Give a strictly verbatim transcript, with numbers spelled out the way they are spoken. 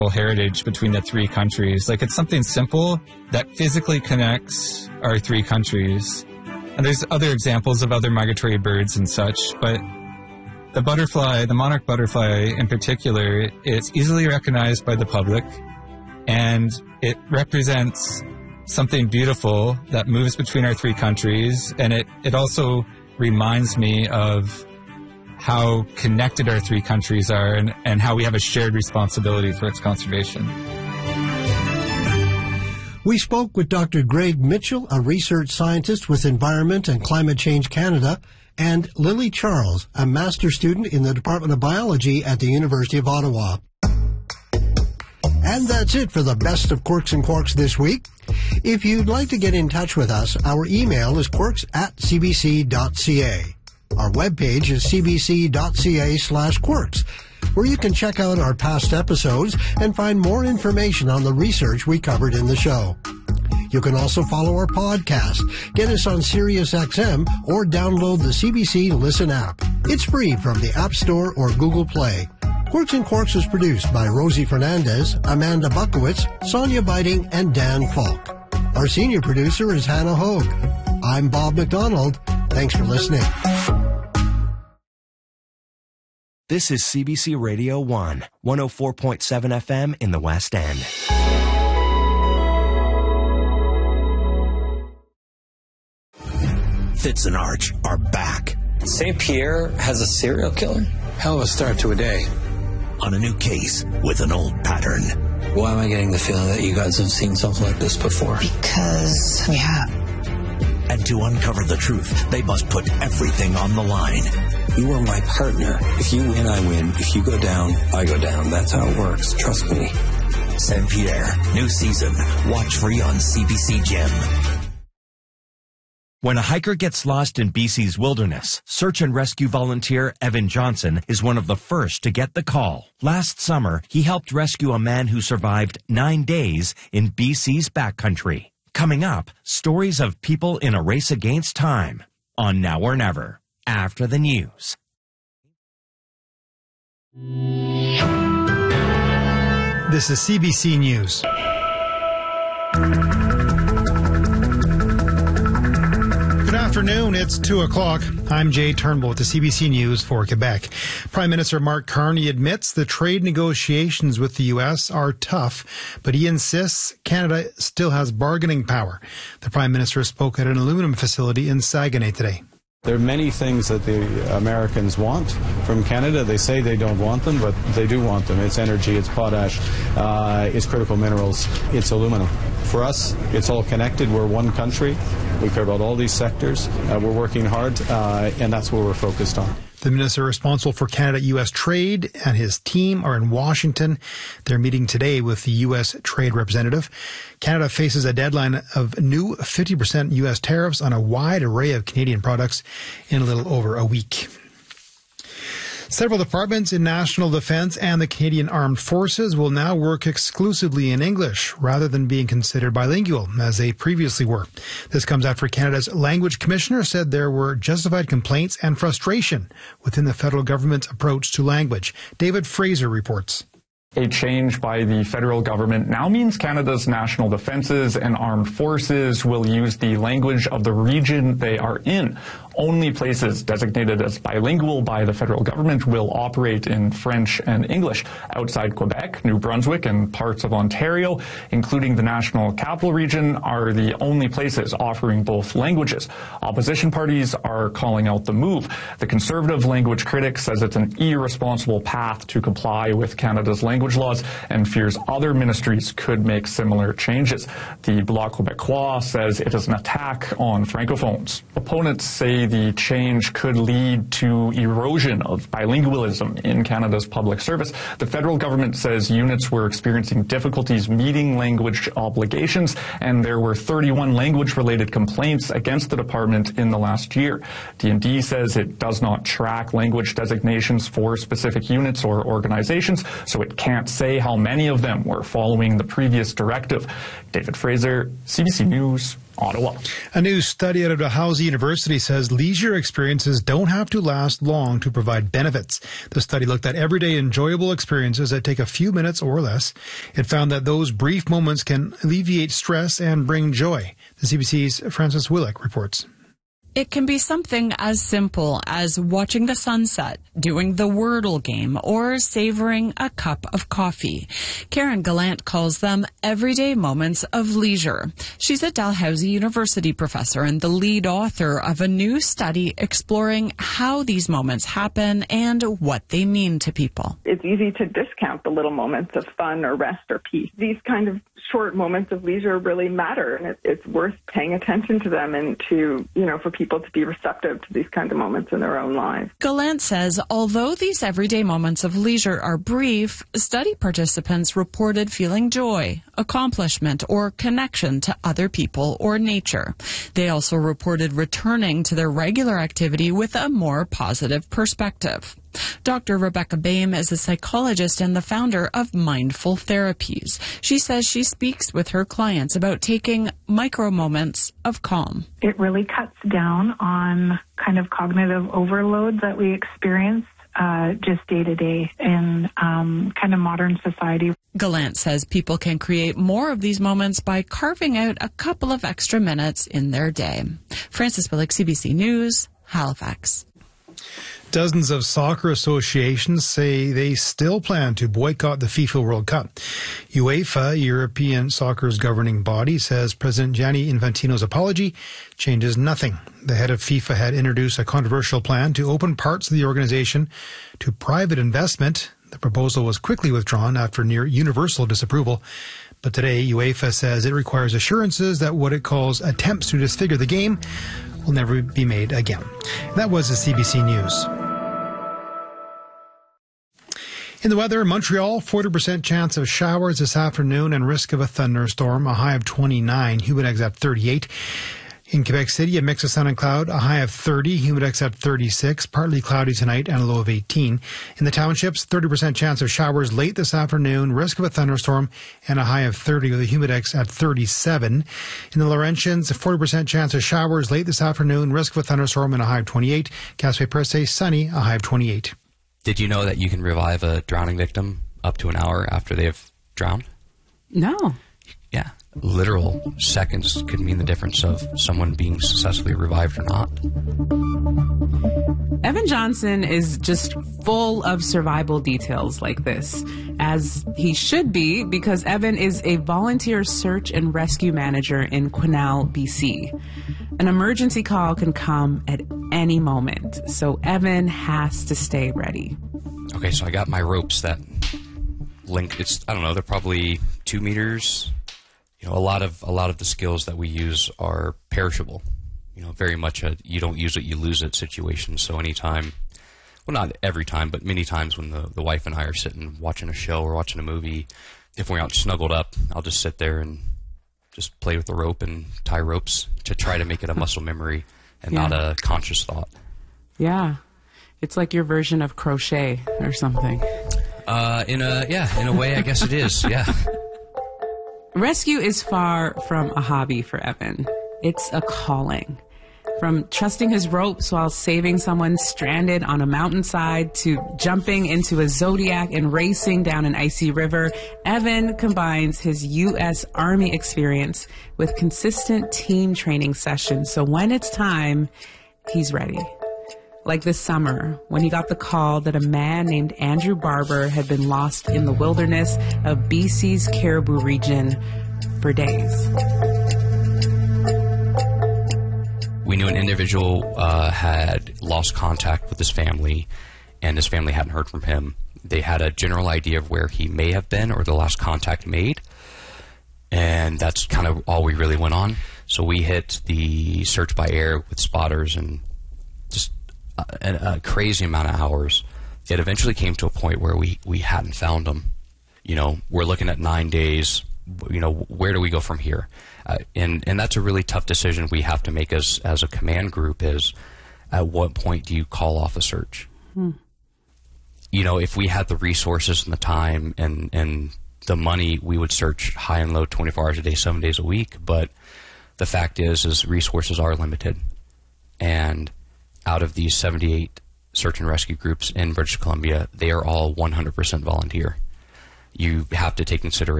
heritage between the three countries. Like, it's something simple that physically connects our three countries. And there's other examples of other migratory birds and such, but the butterfly, the monarch butterfly in particular, it's easily recognized by the public, and it represents something beautiful that moves between our three countries, and it, it also reminds me of how connected our three countries are and, and how we have a shared responsibility for its conservation. We spoke with Doctor Greg Mitchell, a research scientist with Environment and Climate Change Canada, and Lily Charles, a master's student in the Department of Biology at the University of Ottawa. And that's it for the best of Quirks and Quarks this week. If you'd like to get in touch with us, our email is quirks at cbc.ca. Our webpage is cbc.ca slash quirks, where you can check out our past episodes and find more information on the research we covered in the show. You can also follow our podcast, get us on SiriusXM, or download the C B C Listen app. It's free from the App Store or Google Play. Quirks and Quarks is produced by Rosie Fernandez, Amanda Buckowitz, Sonia Biting, and Dan Falk. Our senior producer is Hannah Hogue. I'm Bob McDonald. Thanks for listening. This is C B C Radio one, one oh four point seven F M in the West End. Fitz and Arch are back. Saint Pierre has a serial killer? Hell of a start to a day. On a new case with an old pattern. Why am I getting the feeling that you guys have seen something like this before? Because we have. And to uncover the truth, they must put everything on the line. You are my partner. If you win, I win. If you go down, I go down. That's how it works. Trust me. Saint Pierre, new season. Watch free on C B C Gem. When a hiker gets lost in B C's wilderness, search and rescue volunteer Evan Johnson is one of the first to get the call. Last summer, he helped rescue a man who survived nine days in B C's backcountry. Coming up, stories of people in a race against time on Now or Never, after the news. This is C B C News. Good afternoon, it's two o'clock. I'm Jay Turnbull with the C B C News for Quebec. Prime Minister Mark Carney admits the trade negotiations with the U S are tough, but he insists Canada still has bargaining power. The Prime Minister spoke at an aluminum facility in Saguenay today. There are many things that the Americans want from Canada. They say they don't want them, but they do want them. It's energy, it's potash, uh, it's critical minerals, it's aluminum. For us, it's all connected. We're one country. We care about all these sectors. Uh, we're working hard, uh, and that's what we're focused on. The minister responsible for Canada-U S trade and his team are in Washington. They're meeting today with the U S trade representative. Canada faces a deadline of new fifty percent U S tariffs on a wide array of Canadian products in a little over a week. Several departments in national defense and the Canadian Armed Forces will now work exclusively in English rather than being considered bilingual, as they previously were. This comes after Canada's language commissioner said there were justified complaints and frustration within the federal government's approach to language. David Fraser reports. A change by the federal government now means Canada's national defenses and armed forces will use the language of the region they are in. Only places designated as bilingual by the federal government will operate in French and English. Outside Quebec, New Brunswick, and parts of Ontario, including the National Capital Region, are the only places offering both languages. Opposition parties are calling out the move. The Conservative language critic says it's an irresponsible path to comply with Canada's language laws and fears other ministries could make similar changes. The Bloc Québécois says it is an attack on francophones. Opponents say the change could lead to erosion of bilingualism in Canada's public service. The federal government says units were experiencing difficulties meeting language obligations, and there were thirty-one language-related complaints against the department in the last year. D and D says it does not track language designations for specific units or organizations, so it can't say how many of them were following the previous directive. David Fraser, C B C News, Ottawa. A new study out of Dalhousie University says leisure experiences don't have to last long to provide benefits. The study looked at everyday enjoyable experiences that take a few minutes or less. It found that those brief moments can alleviate stress and bring joy. The C B C's Francis Willick reports. It can be something as simple as watching the sunset, doing the Wordle game, or savoring a cup of coffee. Karen Gallant calls them everyday moments of leisure. She's a Dalhousie University professor and the lead author of a new study exploring how these moments happen and what they mean to people. It's easy to discount the little moments of fun or rest or peace. These kind of short moments of leisure really matter, and it, it's worth paying attention to them and to, you know, for people to be receptive to these kinds of moments in their own lives. Gallant says although these everyday moments of leisure are brief, study participants reported feeling joy, accomplishment, or connection to other people or nature. They also reported returning to their regular activity with a more positive perspective. Doctor Rebecca Boehm is a psychologist and the founder of Mindful Therapies. She says she speaks with her clients about taking micro moments of calm. It really cuts down on kind of cognitive overload that we experience uh, just day to day in um, kind of modern society. Gallant says people can create more of these moments by carving out a couple of extra minutes in their day. Francis Willick, C B C News, Halifax. Dozens of soccer associations say they still plan to boycott the FIFA World Cup. UEFA, European soccer's governing body, says President Gianni Infantino's apology changes nothing. The head of FIFA had introduced a controversial plan to open parts of the organization to private investment. The proposal was quickly withdrawn after near universal disapproval. But today, UEFA says it requires assurances that what it calls attempts to disfigure the game will never be made again. That was the C B C News. In the weather, Montreal, forty percent chance of showers this afternoon and risk of a thunderstorm, a high of twenty-nine, humidex at thirty-eight. In Quebec City, a mix of sun and cloud, a high of thirty, humidex at thirty-six, partly cloudy tonight and a low of eighteen. In the townships, thirty percent chance of showers late this afternoon, risk of a thunderstorm, and a high of thirty with a humidex at thirty-seven. In the Laurentians, forty percent chance of showers late this afternoon, risk of a thunderstorm, and a high of twenty-eight. Gaspé Presse, sunny, a high of twenty-eight. Did you know that you can revive a drowning victim up to an hour after they've drowned? No. Yeah. Literal seconds could mean the difference of someone being successfully revived or not. Evan Johnson is just full of survival details like this, as he should be, because Evan is a volunteer search and rescue manager in Quesnel, B C. An emergency call can come at any moment, so Evan has to stay ready. Okay, so I got my ropes that link. It's I don't know. They're probably two meters. You know, a lot of a lot of the skills that we use are perishable. You know, very much a you don't use it, you lose it situation. So anytime, well, not every time, but many times when the, the wife and I are sitting watching a show or watching a movie, if we're out snuggled up, I'll just sit there and just play with the rope and tie ropes to try to make it a muscle memory and yeah. not a conscious thought. Yeah. It's like your version of crochet or something. Uh, in a, yeah, in a way, I guess it is, yeah. Rescue is far from a hobby for Evan. It's a calling. From trusting his ropes while saving someone stranded on a mountainside to jumping into a Zodiac and racing down an icy river, Evan combines his U S Army experience with consistent team training sessions. So when it's time, he's ready. Like this summer, when he got the call that a man named Andrew Barber had been lost in the wilderness of B C's Caribou region for days. We knew an individual uh, had lost contact with his family, and his family hadn't heard from him. They had a general idea of where he may have been or the last contact made, and that's kind of all we really went on. So we hit the search by air with spotters and just a, a crazy amount of hours. It eventually came to a point where we, we hadn't found him. You know, we're looking at nine days. You know, where do we go from here? Uh, and and that's a really tough decision we have to make as as a command group. Is at what point do you call off a search? Hmm. You know, if we had the resources and the time and and the money, we would search high and low, twenty-four hours a day, seven days a week. But the fact is, is resources are limited. And out of these seventy-eight search and rescue groups in British Columbia, they are all one hundred percent volunteer. You have to take consideration